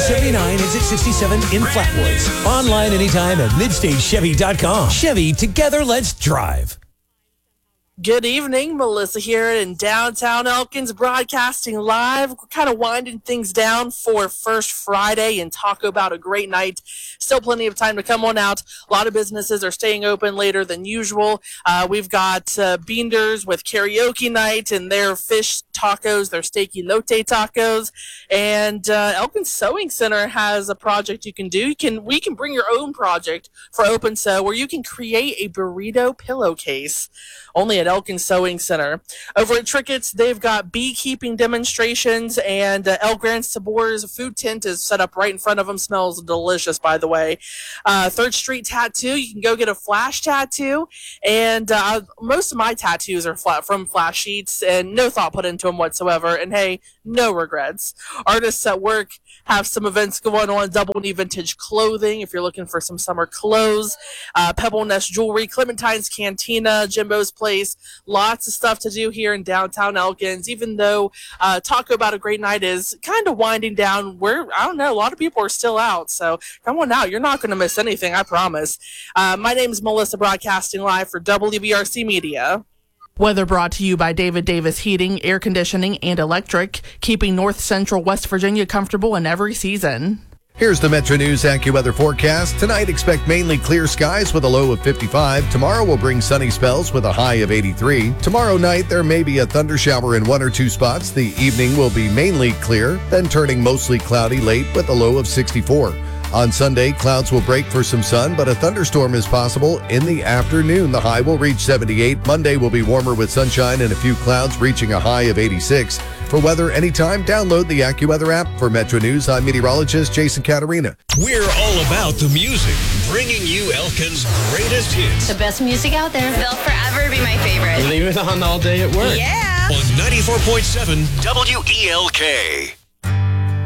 79, exit 67 in Flatwoods. Online anytime at MidstateChevy.com. Chevy, together, let's drive. Good evening, Melissa here in downtown Elkins, broadcasting live. We're kind of winding things down for First Friday and talk about a great night. Still plenty of time to come on out. A lot of businesses are staying open later than usual. We've got Beenders with karaoke night and their fish tacos, their steak elote tacos. And Elkins Sewing Center has a project you can do. We can bring your own project for Open Sew where you can create a burrito pillowcase. Only at Elkins Sewing Center. Over at Trickett's, they've got beekeeping demonstrations, and El Gran Sabor's food tent is set up right in front of them. Smells delicious, by the way. 3rd Street Tattoo, you can go get a flash tattoo, and most of my tattoos are from flash sheets, and no thought put into them whatsoever, and hey, no regrets. Artists at Work have some events going on, Double Knee Vintage Clothing, if you're looking for some summer clothes, Pebble Nest Jewelry, Clementine's Cantina, Jimbo's Place, lots of stuff to do here in downtown Elkins, even though Talk About a Great Night is kind of winding down. I don't know, a lot of people are still out, so come on out. You're not going to miss anything, I promise. My name is Melissa, broadcasting live for WBRC Media. Weather brought to you by David Davis Heating, Air Conditioning, and Electric, keeping North Central West Virginia comfortable in every season. Here's the Metro News AccuWeather forecast. Tonight, expect mainly clear skies with a low of 55. Tomorrow will bring sunny spells with a high of 83. Tomorrow night, there may be a thunder shower in 1 or 2 spots. The evening will be mainly clear, then turning mostly cloudy late with a low of 64. On Sunday, clouds will break for some sun, but a thunderstorm is possible in the afternoon. The high will reach 78. Monday will be warmer with sunshine and a few clouds, reaching a high of 86. For weather anytime, download the AccuWeather app. For Metro News, I'm meteorologist Jason Caterina. We're all about the music, bringing you Elkins' greatest hits. The best music out there. They'll forever be my favorite. Leave it on all day at work. Yeah. On 94.7 WELK.